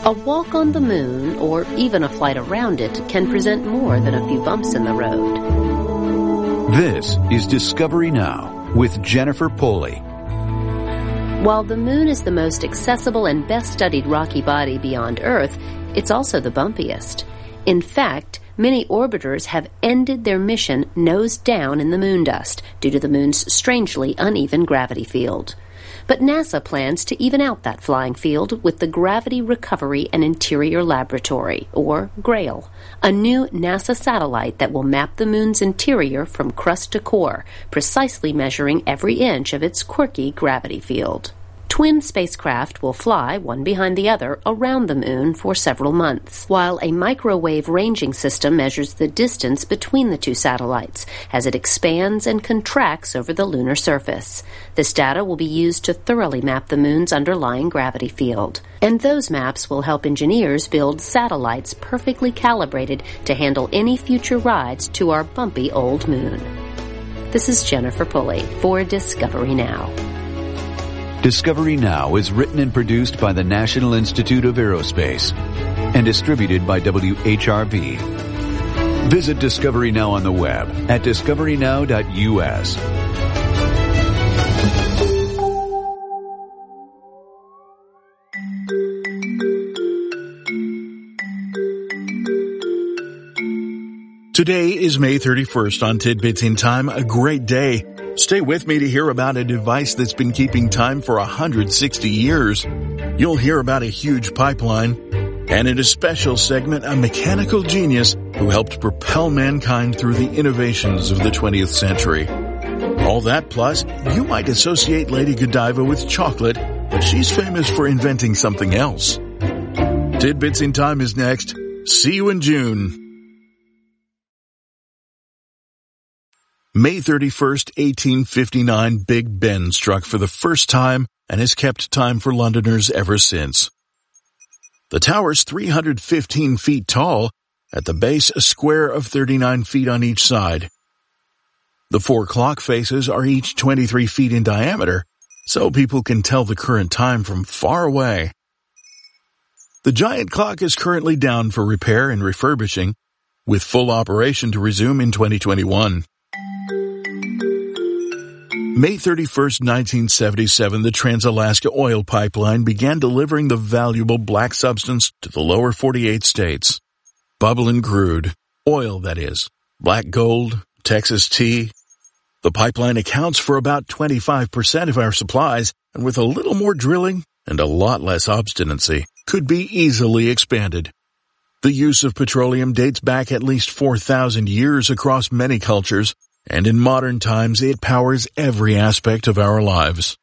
A walk on the moon, or even a flight around it, can present more than a few bumps in the road. This is Discovery Now with Jennifer Pulley. While the moon is the most accessible and best-studied rocky body beyond Earth, it's also the bumpiest. In fact, many orbiters have ended their mission nose down in the moon dust due to the moon's strangely uneven gravity field. But NASA plans to even out that flying field with the Gravity Recovery and Interior Laboratory, or GRAIL, a new NASA satellite that will map the moon's interior from crust to core, precisely measuring every inch of its quirky gravity field. Twin spacecraft will fly, one behind the other, around the moon for several months, while a microwave ranging system measures the distance between the two satellites as it expands and contracts over the lunar surface. This data will be used to thoroughly map the moon's underlying gravity field. And those maps will help engineers build satellites perfectly calibrated to handle any future rides to our bumpy old moon. This is Jennifer Pulley for Discovery Now. Discovery Now is written and produced by the National Institute of Aerospace and distributed by WHRV. Visit Discovery Now on the web at discoverynow.us. Today is May 31st on Tidbits in Time, a great day. Stay with me to hear about a device that's been keeping time for 160 years. You'll hear about a huge pipeline, and in a special segment, a mechanical genius who helped propel mankind through the innovations of the 20th century. All that plus, you might associate Lady Godiva with chocolate, but she's famous for inventing something else. Tidbits in Time is next. See you in June. May 31st, 1859, Big Ben struck for the first time and has kept time for Londoners ever since. The tower's 315 feet tall, at the base a square of 39 feet on each side. The four clock faces are each 23 feet in diameter, so people can tell the current time from far away. The giant clock is currently down for repair and refurbishing, with full operation to resume in 2021. May 31st, 1977, the Trans-Alaska Oil Pipeline began delivering the valuable black substance to the lower 48 states. Bubbling crude. Oil, that is. Black gold, Texas tea. The pipeline accounts for about 25% of our supplies, and with a little more drilling and a lot less obstinacy, could be easily expanded. The use of petroleum dates back at least 4,000 years across many cultures, and in modern times it powers every aspect of our lives.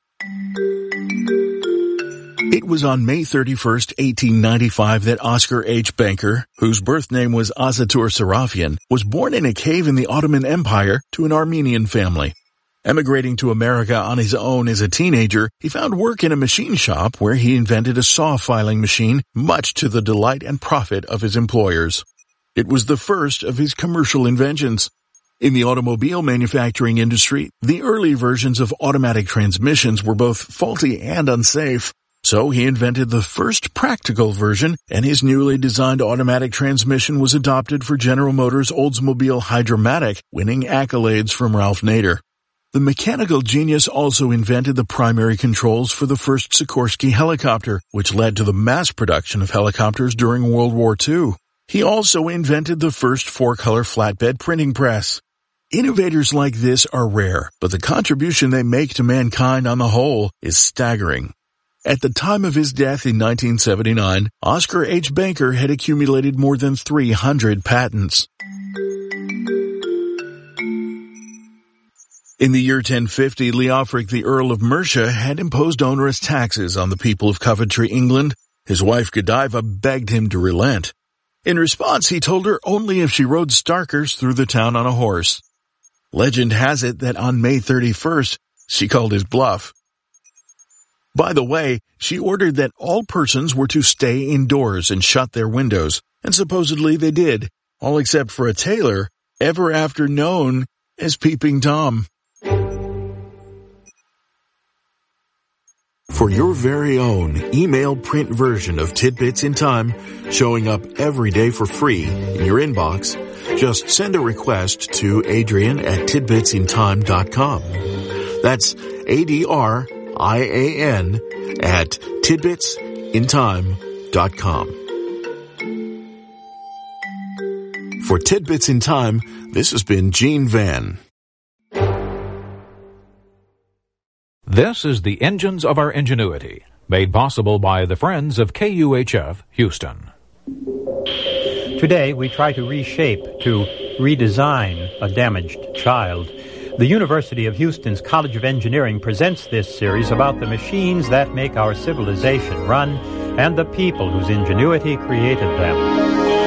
It was on May 31st, 1895 that Oscar H. Banker, whose birth name was Azatur Serafian, was born in a cave in the Ottoman Empire to an Armenian family. Emigrating to America on his own as a teenager, he found work in a machine shop where he invented a saw filing machine, much to the delight and profit of his employers. It was the first of his commercial inventions. In the automobile manufacturing industry, the early versions of automatic transmissions were both faulty and unsafe, so he invented the first practical version, and his newly designed automatic transmission was adopted for General Motors' Oldsmobile Hydra-Matic, winning accolades from Ralph Nader. The mechanical genius also invented the primary controls for the first Sikorsky helicopter, which led to the mass production of helicopters during World War II. He also invented the first four-color flatbed printing press. Innovators like this are rare, but the contribution they make to mankind on the whole is staggering. At the time of his death in 1979, Oscar H. Banker had accumulated more than 300 patents. In the year 1050, Leofric, the Earl of Mercia, had imposed onerous taxes on the people of Coventry, England. His wife Godiva begged him to relent. In response, he told her only if she rode Starkers through the town on a horse. Legend has it that on May 31st, she called his bluff. By the way, she ordered that all persons were to stay indoors and shut their windows, and supposedly they did, all except for a tailor, ever after known as Peeping Tom. For your very own email print version of Tidbits in Time, showing up every day for free in your inbox, just send a request to Adrian@tidbitsintime.com. That's ADRIAN at tidbitsintime.com. For Tidbits in Time, this has been Gene Van. This is the Engines of Our Ingenuity, made possible by the Friends of KUHF Houston. Today, we try to reshape, to redesign a damaged child. The University of Houston's College of Engineering presents this series about the machines that make our civilization run and the people whose ingenuity created them.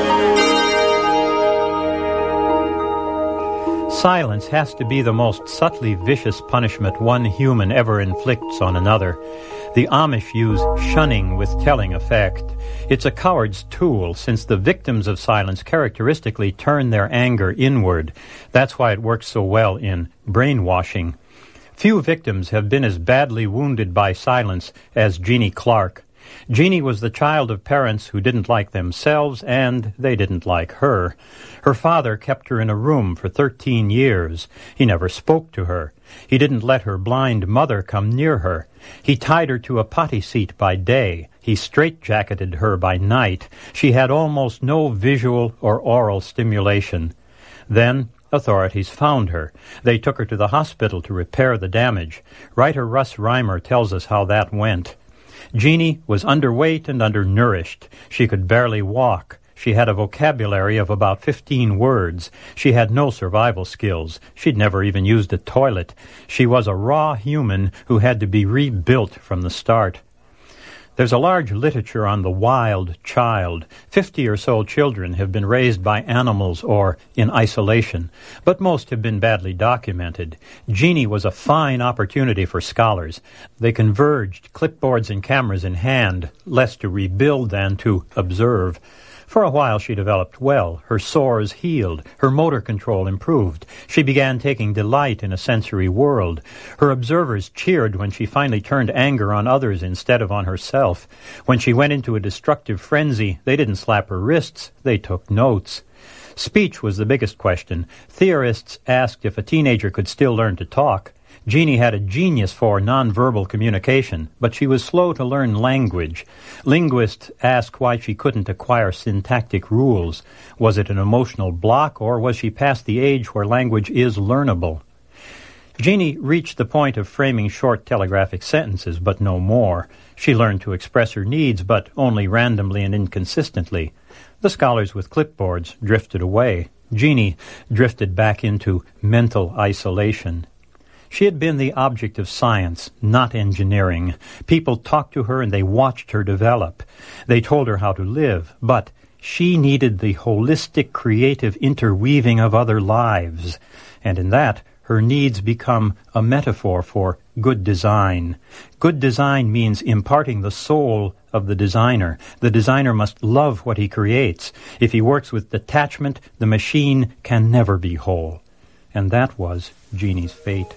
Silence has to be the most subtly vicious punishment one human ever inflicts on another. The Amish use shunning with telling effect. It's a coward's tool, since the victims of silence characteristically turn their anger inward. That's why it works so well in brainwashing. Few victims have been as badly wounded by silence as Jeannie Clark. Jeannie was the child of parents who didn't like themselves, and they didn't like her. Her father kept her in a room for 13 years. He never spoke to her. He didn't let her blind mother come near her. He tied her to a potty seat by day. He straitjacketed her by night. She had almost no visual or oral stimulation. Then authorities found her. They took her to the hospital to repair the damage. Writer Russ Reimer tells us how that went. Jeannie was underweight and undernourished. She could barely walk. She had a vocabulary of about 15 words. She had no survival skills. She'd never even used a toilet. She was a raw human who had to be rebuilt from the start. There's a large literature on the wild child. 50 or so children have been raised by animals or in isolation, but most have been badly documented. Jeannie was a fine opportunity for scholars. They converged, clipboards and cameras in hand, less to rebuild than to observe. For a while she developed well. Her sores healed. Her motor control improved. She began taking delight in a sensory world. Her observers cheered when she finally turned anger on others instead of on herself. When she went into a destructive frenzy, they didn't slap her wrists. They took notes. Speech was the biggest question. Theorists asked if a teenager could still learn to talk. Jeannie had a genius for nonverbal communication, but she was slow to learn language. Linguists asked why she couldn't acquire syntactic rules. Was it an emotional block, or was she past the age where language is learnable? Jeannie reached the point of framing short telegraphic sentences, but no more. She learned to express her needs, but only randomly and inconsistently. The scholars with clipboards drifted away. Jeannie drifted back into mental isolation. She had been the object of science, not engineering. People talked to her and they watched her develop. They told her how to live, but she needed the holistic, creative interweaving of other lives. And in that, her needs become a metaphor for good design. Good design means imparting the soul of the designer. The designer must love what he creates. If he works with detachment, the machine can never be whole. And that was Jeannie's fate.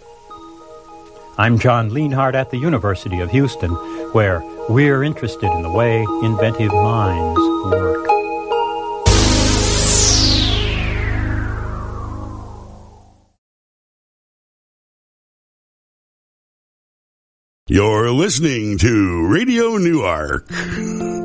I'm John Lienhardt at the University of Houston, where we're interested in the way inventive minds work. You're listening to Radio Newark.